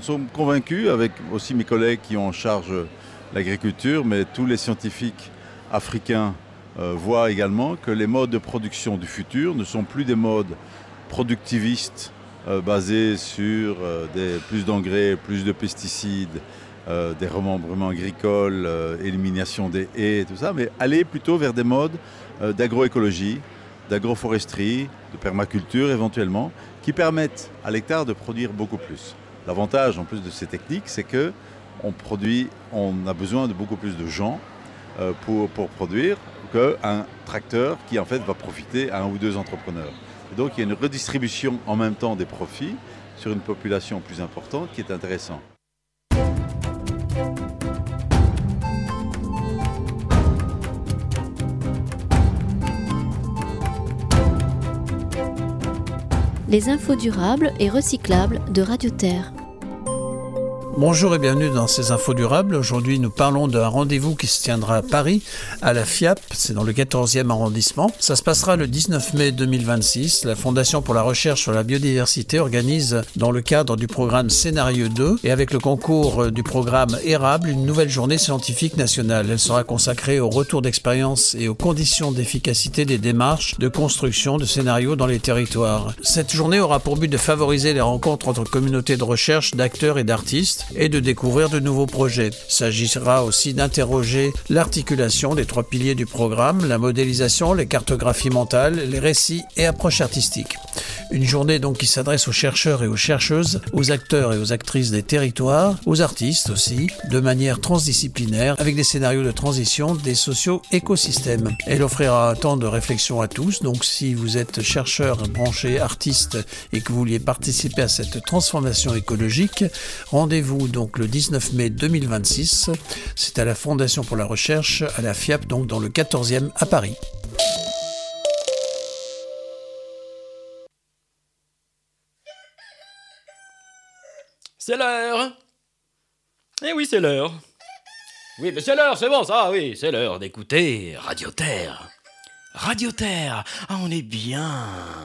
sommes convaincus, avec aussi mes collègues qui ont en charge l'agriculture, mais tous les scientifiques africains voient également que les modes de production du futur ne sont plus des modes productivistes basés sur plus d'engrais, plus de pesticides, des remembrements agricoles, élimination des haies, tout ça, mais aller plutôt vers des modes d'agroécologie, d'agroforesterie, de permaculture éventuellement, qui permettent à l'hectare de produire beaucoup plus. L'avantage en plus de ces techniques, c'est qu'on a besoin de beaucoup plus de gens pour produire qu'un tracteur qui en fait va profiter à un ou deux entrepreneurs. Et donc il y a une redistribution en même temps des profits sur une population plus importante qui est intéressant. Les infos durables et recyclables de Radio Terre. Bonjour et bienvenue dans ces infos durables. Aujourd'hui, nous parlons d'un rendez-vous qui se tiendra à Paris, à la FIAP, c'est dans le 14e arrondissement. Ça se passera le 19 mai 2026. La Fondation pour la recherche sur la biodiversité organise, dans le cadre du programme Scénario 2 et avec le concours du programme Érable, une nouvelle journée scientifique nationale. Elle sera consacrée au retour d'expérience et aux conditions d'efficacité des démarches de construction de scénarios dans les territoires. Cette journée aura pour but de favoriser les rencontres entre communautés de recherche, d'acteurs et d'artistes, et de découvrir de nouveaux projets. Il s'agira aussi d'interroger l'articulation des 3 piliers du programme, la modélisation, les cartographies mentales, les récits et approches artistiques. Une journée donc qui s'adresse aux chercheurs et aux chercheuses, aux acteurs et aux actrices des territoires, aux artistes aussi, de manière transdisciplinaire, avec des scénarios de transition des socio-écosystèmes. Elle offrira un temps de réflexion à tous, donc si vous êtes chercheur, branché, artiste et que vous vouliez participer à cette transformation écologique, rendez-vous donc le 19 mai 2026. C'est à la Fondation pour la recherche, à la FIAP, donc dans le 14e à Paris. C'est l'heure. Eh oui, c'est l'heure. Oui, mais c'est l'heure, c'est bon ça, oui, c'est l'heure d'écouter Radio Terre. Radio Terre, ah, on est bien.